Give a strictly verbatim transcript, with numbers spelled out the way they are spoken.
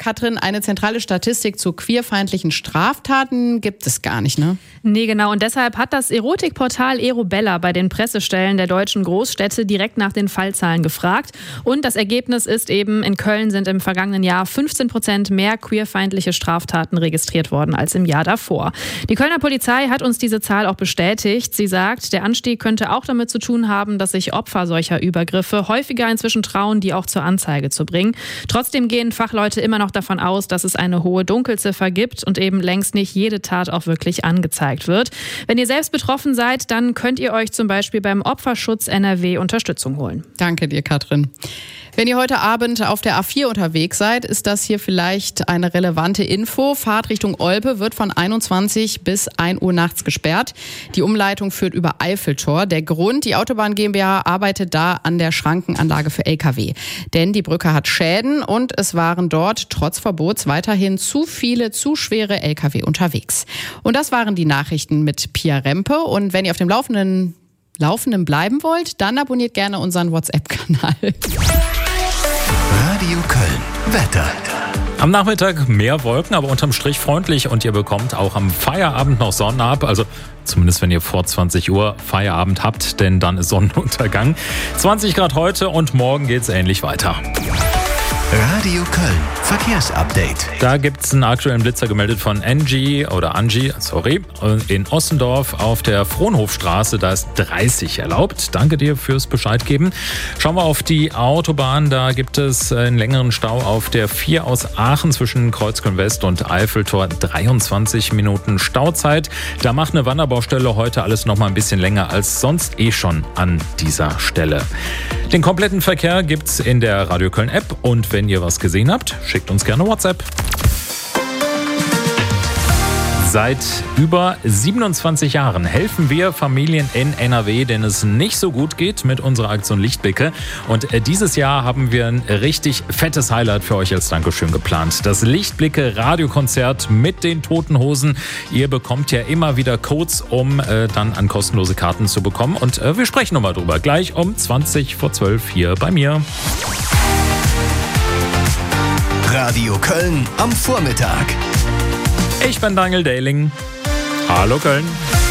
Katrin, eine zentrale Statistik zu queerfeindlichen Straftaten gibt es gar nicht, ne? Nee, genau. Und deshalb hat das Erotikportal Erobella bei den Pressestellen der deutschen Großstädte direkt nach den Fallzahlen gefragt. Und das Ergebnis ist eben, in Köln sind im vergangenen Jahr fünfzehn Prozent mehr queerfeindliche Straftaten registriert worden als im Jahr davor. Die Kölner Polizei hat uns diese Zahl auch bestätigt. Sie sagt, der Anstieg könnte auch damit zu tun haben, dass sich Opfer solcher Übergriffe häufiger inzwischen trauen, die auch zur Anzeige zu bringen. Trotzdem gehen Fachleute immer noch davon aus, dass es eine hohe Dunkelziffer gibt und eben längst nicht jede Tat auch wirklich angezeigt wird. Wenn ihr selbst betroffen seid, dann könnt ihr euch zum Beispiel beim Opferschutz N R W Unterstützung holen. Danke dir, Katrin. Wenn ihr heute Abend auf der A vier unterwegs seid, ist das hier vielleicht eine relevante Info. Fahrt Richtung Olpe wird von einundzwanzig bis ein Uhr nachts gesperrt. Die Umleitung führt über Eiffeltor. Der Grund, die Autobahn GmbH arbeitet da an der Schrankenanlage für L K W. Denn die Brücke hat Schäden und es waren dort trotz Verbots weiterhin zu viele, zu schwere L K W unterwegs. Und das waren die Nachrichten mit Pia Rempe. Und wenn ihr auf dem Laufenden, Laufenden bleiben wollt, dann abonniert gerne unseren WhatsApp-Kanal. Radio Köln. Wetter. Am Nachmittag mehr Wolken, aber unterm Strich freundlich und ihr bekommt auch am Feierabend noch Sonne ab. Also zumindest wenn ihr vor zwanzig Uhr Feierabend habt, denn dann ist Sonnenuntergang. zwanzig Grad heute und morgen geht's ähnlich weiter. Radio Köln. Verkehrsupdate. Da gibt es einen aktuellen Blitzer gemeldet von Angie oder Angie, sorry, in Ossendorf auf der Frohnhofstraße. Da ist dreißig erlaubt. Danke dir fürs Bescheid geben. Schauen wir auf die Autobahn. Da gibt es einen längeren Stau auf der vier aus Aachen zwischen Kreuzköln West und Eiffeltor. dreiundzwanzig Minuten Stauzeit. Da macht eine Wanderbaustelle heute alles noch mal ein bisschen länger als sonst eh schon an dieser Stelle. Den kompletten Verkehr gibt's in der Radio Köln App und wenn ihr was gesehen habt, schickt uns gerne WhatsApp. Seit über siebenundzwanzig Jahren helfen wir Familien in N R W, denen es nicht so gut geht, mit unserer Aktion Lichtblicke. Und dieses Jahr haben wir ein richtig fettes Highlight für euch als Dankeschön geplant. Das Lichtblicke Radiokonzert mit den Toten Hosen. Ihr bekommt ja immer wieder Codes, um äh, dann an kostenlose Karten zu bekommen. Und äh, wir sprechen nochmal drüber. Gleich um zwanzig vor zwölf hier bei mir. Radio Köln am Vormittag. Ich bin Daniel Dehling. Hallo Köln.